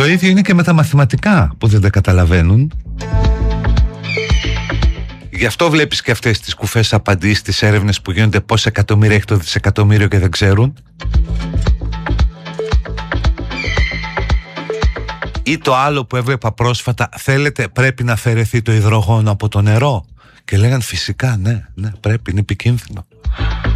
ίδιο είναι και με τα μαθηματικά που δεν τα καταλαβαίνουν. Γι' αυτό βλέπεις και αυτές τις κουφές απαντήσεις, τις έρευνες που γίνονται πόσα εκατομμύρια έχει το δισεκατομμύριο και δεν ξέρουν. Ή το άλλο που έβλεπα πρόσφατα, θέλετε, πρέπει να αφαιρεθεί το υδρογόνο από το νερό. Και λέγαν φυσικά, ναι, πρέπει, είναι επικίνδυνο.